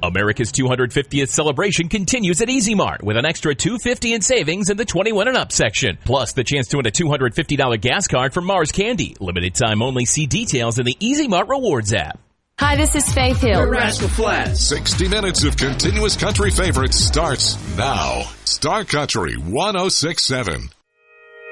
America's 250th celebration continues at Easy Mart with an extra $250 in savings in the 21 and up section. Plus, the chance to win a $250 gas card from Mars Candy. Limited time only. See details in the Easy Mart Rewards app. Hi, this is Faith Hill. Rascal Flatts. 60 minutes of continuous country favorites starts now. Star Country 106.7.